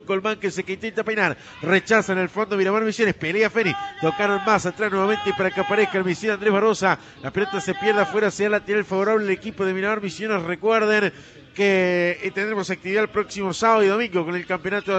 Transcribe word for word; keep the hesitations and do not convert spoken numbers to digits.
Colmán que se que intenta peinar. Rechaza en el fondo Miramar Misiones. Pelea Feni. Tocaron más atrás nuevamente para que aparezca el misil Andrés Barbosa. La pelota se pierde afuera, sea lateral favorable el equipo de Miramar Misiones. Recuerden que tendremos actividad el próximo sábado y domingo con el campeonato de